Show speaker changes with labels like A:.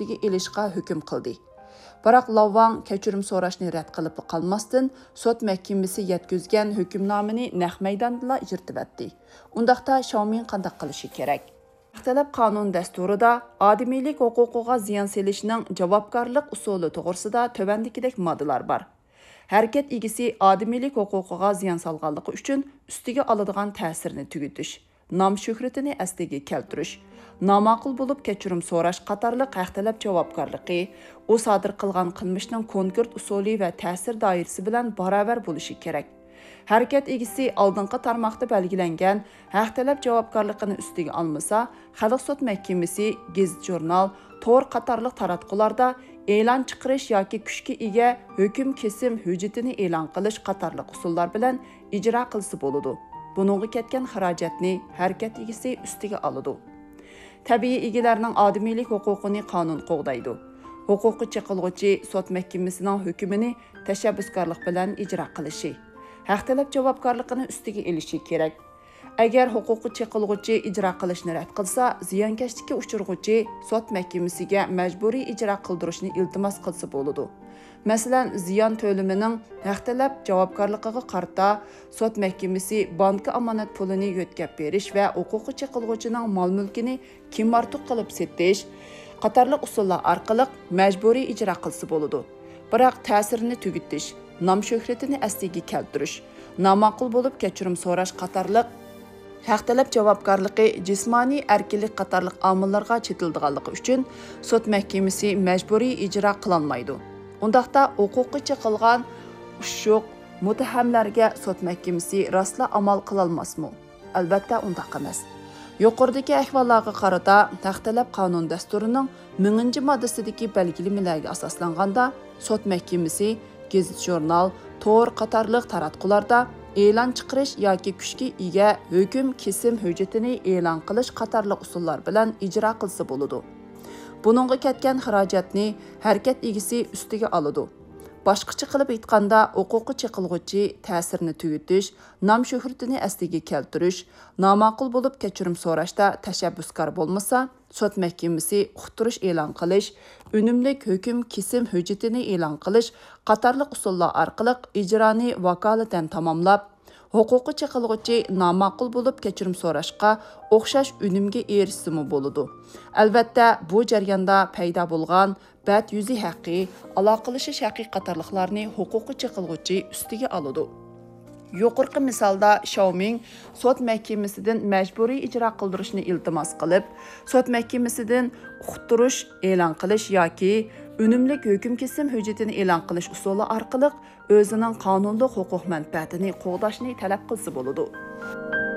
A: üstiga elishga hukm qildi. Biroq Lavang kechirim so'rashni rad qilib qolmasdan sud mahkamasi yetkazgan hukmnomani naq maydonda ijro etdi. Undaqda Xiaoming qanday qilishi kerak? Ixtilaf qonun dasturida odamiylik huquqiga ziyon selishning javobgarlik usuli to'g'risida tövandikidek moddalar bor. Harakat egisi odamiylik huquqiga ziyon solganligi uchun ustiga oladigan ta'sirni tugutish, nom shuhratini asliga keltirish, nomaqul bo'lib kechirim so'rash qatorliq haqtalab javobgarligi, u sodir qilgan qilmishning konkret usuli va ta'sir doirasi bilan barobar bo'lishi kerak. Harakat egisi oldingi tarmoqda belgilangan haqtalab javobgarligini ustiga olmasa, Xalq sud mahkamasi, gazet jurnal, to'r qatorliq taratqularda e'lon chiqarish yoki kuchga ega hukm kesim hujjatini e'lon qilish qatorliq usullar bilan ijro qilsa bo'ladi. Buningga ketgan xarajatni harakat egisi ustiga oladi. Tabiiy egalarning odamiylik huquqini qonun qo'g'daydi. Huquqi chiqilg'uchi sud mahkamasining hukmini tashabbuskorlik bilan ijro qilishi, haqtalab javobgarligini ustiga elishi kerak. Agar huquqi chiqilg'uchi ijro qilishni rad qilsa, ziyonkashlikka uchirg'uchi sud mahkamasiga majburiy ijro qildirishni iltimos qilsa bo'ladi. Masalan, ziyon to'limining haqtalab javobgarligiga qarata sud mahkamasi banka omonat pulini yo'tkab berish va huquqi chiqilg'uchining mol-mulkini kim-ortiq qilib setish qatorliq usullar orqali majburiy ijro qilsa bo'ladi. Biroq ta'sirini tugutish, nom shuhratini asliga keltirish, nomaqul bo'lib kechirim so'rash qatorliq haqtalab javobgarligi jismoniy erkinlik qatorliq omillarga chetildiganligi uchun sud mahkamasi majburiy ijro qilolmaydi. Undaqda huquqi chiqilgan ushuq mutahamlarga sud mahkamasi rostla amal qilolmasmi? Albatta undaq emas. Yuqoridagi ahvollarga qarata haqtalab qonun dasturining 1000-moddasidagi belgilamalariga asoslanganda sud mahkamasi, gazet jurnal, to'r qatorliq taratqularda e'lon chiqarish yoki kuchga ega hukm kesim hujjatini e'lon qilish qatorliq usullar bilan ijro qilsa bo'ladi. Buningga ketgan xarajatni harakat egisi ustiga oladi. Boshqacha qilib aytganda, huquqi chiqilg'uchi ta'sirni tugutish, nom shuhratini asliga keltirish, nomaqul bo'lib kechirim so'rashda tashabbuskor bo'lmasa, sud mahkamasi uqtirish e'lon qilish, unumlik hukm kesim hujjatini e'lon qilish qatorliq usullar orqali ijroni vakolatan tamomlab, huquqi chiqilg'uchi nomaqul bo'lib kechirim so'rashga o'xshash unumga erishsimi bo'ladi. Albatta, bu jarayonda paydo bo'lgan bad yuzi haqqi, aloqalashish haqqi qatorliqlarni huquqi chiqilg'uchi ustiga oladi. Yuqorqi misolda Xiaoming sud mahkamasidan majburiy ijro qildirishni iltimos qilib, sud mahkamasidan uqtirish e'lon qilish yoki unumlik hukm kesim hujjatini e'lon qilish usuli orqali o'zining qonunli huquq manfaatini qo'g'dashni talab qilsa bo'ladi.